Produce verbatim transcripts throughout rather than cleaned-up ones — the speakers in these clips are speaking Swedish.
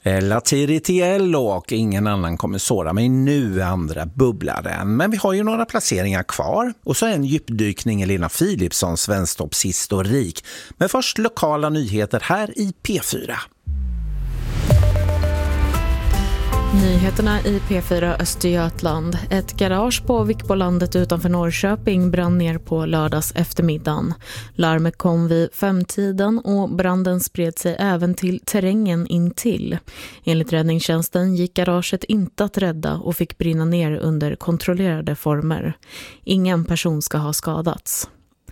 Latiritiello och ingen annan kommer såra mig nu, andra bubblaren. Men vi har ju några placeringar kvar. Och så en djupdykning i Lena Philipssons svensktoppshistorik. Men först lokala nyheter här i P fyra. Nyheterna i P fyra Östergötland. Ett garage på Vikbolandet utanför Norrköping brann ner på lördags eftermiddagen. Larmet kom vid femtiden och branden spred sig även till terrängen intill. Enligt räddningstjänsten gick garaget inte att rädda och fick brinna ner under kontrollerade former. Ingen person ska ha skadats.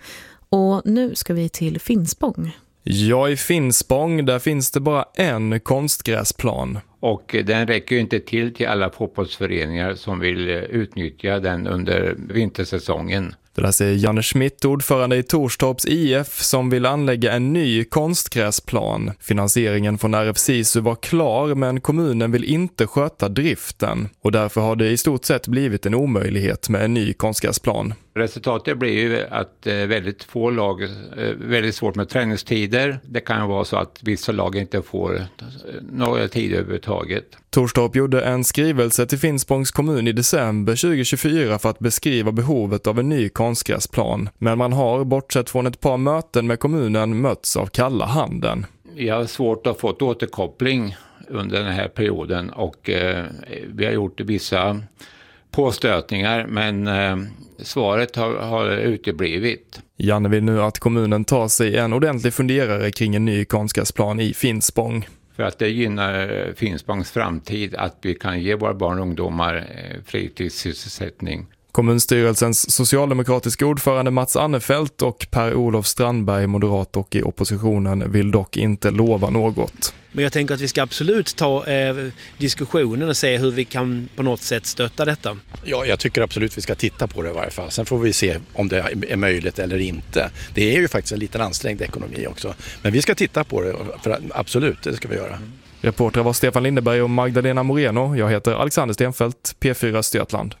Och nu ska vi till Finspång. Ja, i Finspång där finns det bara en konstgräsplan. Och den räcker ju inte till till alla fotbollsföreningar som vill utnyttja den under vintersäsongen. Det där säger Janne Schmidt, ordförande i Torstorps I F, som vill anlägga en ny konstgräsplan. Finansieringen från R F SISU var klar, men kommunen vill inte sköta driften. Och därför har det i stort sett blivit en omöjlighet med en ny konstgräsplan. Resultatet blir ju att väldigt få lag, väldigt svårt med träningstider. Det kan vara så att vissa lag inte får några tid överhuvudtaget. Torstorp gjorde en skrivelse till Finspångs kommun i december tjugohundratjugofyra för att beskriva behovet av en ny konstgräsplan. Men man har, bortsett från ett par möten med kommunen, mötts av kalla handen. Jag har svårt att få ett återkoppling under den här perioden och eh, vi har gjort vissa påstötningar, men eh, svaret har, har uteblivit. Janne vill nu att kommunen tar sig en ordentlig funderare kring en ny konstgräsplan i Finspång. För att det gynnar Finspångs framtid att vi kan ge våra barn och ungdomar fritidssysselsättning. Kommunstyrelsens socialdemokratiska ordförande Mats Annefelt och Per-Olof Strandberg, moderat och i oppositionen, vill dock inte lova något. Men jag tänker att vi ska absolut ta eh, diskussionen och se hur vi kan på något sätt stötta detta. Ja, jag tycker absolut vi ska titta på det i varje fall. Sen får vi se om det är möjligt eller inte. Det är ju faktiskt en liten ansträngd ekonomi också. Men vi ska titta på det, för absolut, det ska vi göra. Reportrar var Stefan Lindeberg och Magdalena Moreno. Jag heter Alexander Stenfeldt, P fyra Östergötland.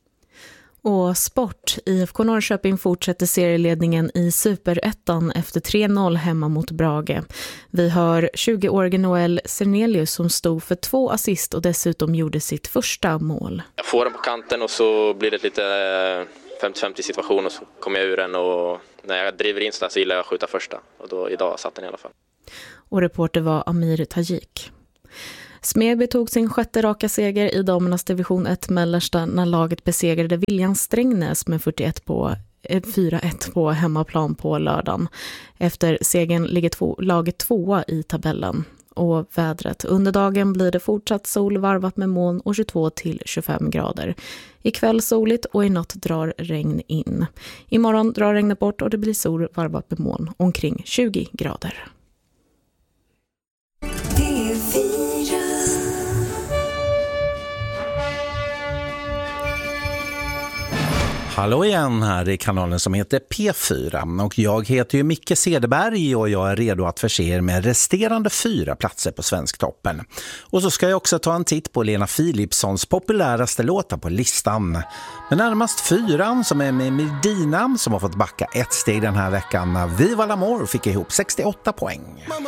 Och sport. I F K Norrköping fortsätter serieledningen i Superettan efter tre noll hemma mot Brage. Vi hör tjugoårige Noel Cernelius som stod för två assist och dessutom gjorde sitt första mål. Jag får den på kanten och så blir det lite femtio femtio situation och så kommer jag ur den, och när jag driver in så gillar jag att skjuta första, och då idag satt den i alla fall. Och reporter var Amir Tajik. Smedby tog sin sjätte raka seger i damernas division ett Mellersta när laget besegrade Viljan Strängnäs med fyrtioett på, fyra ett på hemmaplan på lördagen. Efter segern ligger två, laget tvåa i tabellen. Och vädret. Under dagen blir det fortsatt sol varvat med moln och tjugotvå till tjugofem grader. Ikväll soligt och i natt drar regn in. Imorgon drar regnet bort och det blir sol varvat med moln omkring tjugo grader. Hallå igen, här i kanalen som heter P fyra, och jag heter ju Micke Cederberg och jag är redo att förse er med resterande fyra platser på Svensktoppen. Och så ska jag också ta en titt på Lena Philipssons populäraste låtar på listan. Men närmast fyran som är med Medina, som har fått backa ett steg den här veckan. Viva l'Amour fick ihop sextioåtta poäng.